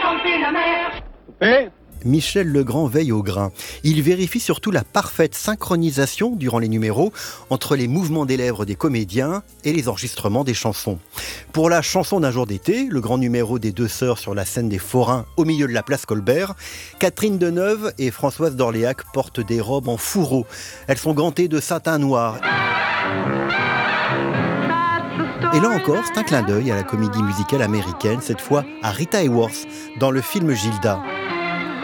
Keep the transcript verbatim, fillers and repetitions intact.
remplit la mer. Coupé. Michel Legrand veille au grain. Il vérifie surtout la parfaite synchronisation durant les numéros entre les mouvements des lèvres des comédiens et les enregistrements des chansons. Pour la chanson d'un jour d'été, le grand numéro des deux sœurs sur la scène des Forains au milieu de la place Colbert, Catherine Deneuve et Françoise d'Orléac portent des robes en fourreau. Elles sont gantées de satin noir. Et là encore, c'est un clin d'œil à la comédie musicale américaine, cette fois à Rita Hayworth dans le film Gilda.